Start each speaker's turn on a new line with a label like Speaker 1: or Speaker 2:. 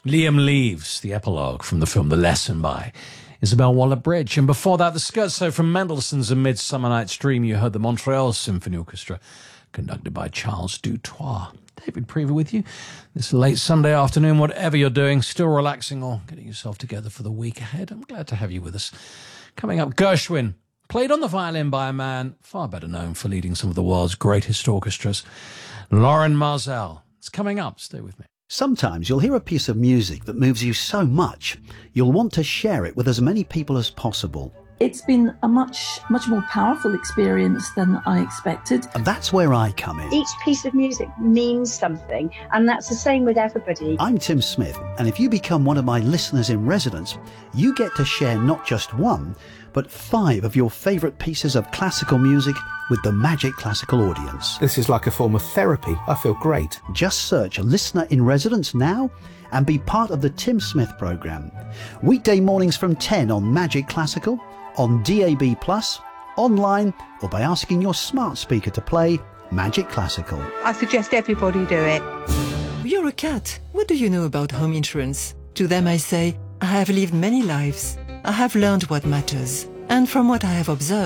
Speaker 1: Liam Leaves, the epilogue from the film The Lesson by Isabel Waller-Bridge. And before that, the Scherzo from Mendelssohn's A Midsummer Night's Dream. You heard the Montreal Symphony Orchestra, conducted by Charles Dutoit. David Prever with you this late Sunday afternoon, whatever you're doing, still relaxing or getting yourself together for the week ahead. I'm glad to have you with us. Coming up, Gershwin, played on the violin by a man far better known for leading some of the world's greatest orchestras, Lorin Maazel. It's coming up. Stay with me.
Speaker 2: Sometimes you'll hear a piece of music that moves you so much, you'll want to share it with as many people as possible.
Speaker 3: It's been a much more powerful experience than I expected.
Speaker 2: And that's where I come in.
Speaker 4: Each piece of music means something, and that's the same with everybody.
Speaker 2: I'm Tim Smith, and if you become one of my listeners in residence, you get to share not just one, but 5 of your favourite pieces of classical music with the Magic Classical audience.
Speaker 5: This is like a form of therapy. I feel great.
Speaker 2: Just search Listener in Residence now and be part of the Tim Smith programme. Weekday mornings from 10 on Magic Classical, on DAB+, online, or by asking your smart speaker to play Magic Classical.
Speaker 6: I suggest everybody do it.
Speaker 7: You're a cat. What do you know about home insurance? To them I say, I have lived many lives. I have learned what matters. And from what I have observed,